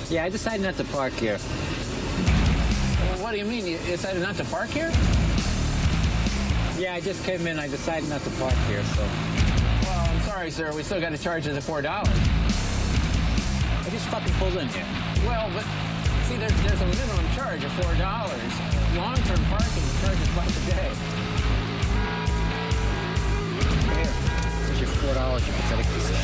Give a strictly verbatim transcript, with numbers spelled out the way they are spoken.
Yeah, I decided not to park here. Well, what do you mean? You decided not to park here? Yeah, I just came in. I decided not to park here, so. Well, I'm sorry, sir. We still got to charge you the four dollars. I just fucking pulled in here. Well, but see, there's, there's a minimum charge of four dollars. Long-term parking charges twice a day. Here, here's your four dollars, you pathetic piece of